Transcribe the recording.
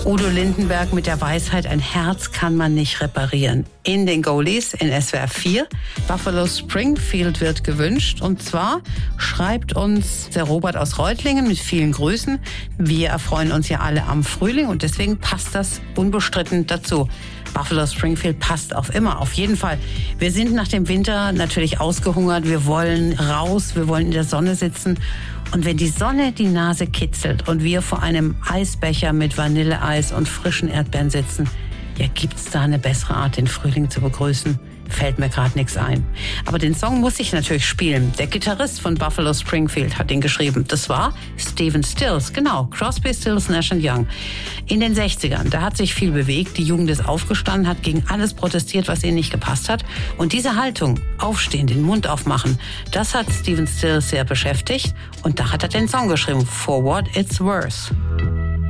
Udo Lindenberg mit der Weisheit, ein Herz kann man nicht reparieren. In den Goldies in SWR 4. Buffalo Springfield wird gewünscht. Und zwar schreibt uns der Robert aus Reutlingen mit vielen Grüßen. Wir erfreuen uns ja alle am Frühling und deswegen passt das unbestritten dazu. Buffalo Springfield passt auf immer, auf jeden Fall. Wir sind nach dem Winter natürlich ausgehungert. Wir wollen raus, wir wollen in der Sonne sitzen. Und wenn die Sonne die Nase kitzelt und wir vor einem Eisbecher mit Vanilleeis und frischen Erdbeeren sitzen, ja, gibt's da eine bessere Art, den Frühling zu begrüßen? Fällt mir gerade nichts ein. Aber den Song muss ich natürlich spielen. Der Gitarrist von Buffalo Springfield hat ihn geschrieben. Das war Stephen Stills, genau, Crosby, Stills, Nash & Young. In den 60ern, da hat sich viel bewegt. Die Jugend ist aufgestanden, hat gegen alles protestiert, was ihnen nicht gepasst hat. Und diese Haltung, aufstehen, den Mund aufmachen, das hat Stephen Stills sehr beschäftigt. Und da hat er den Song geschrieben, For What It's Worth.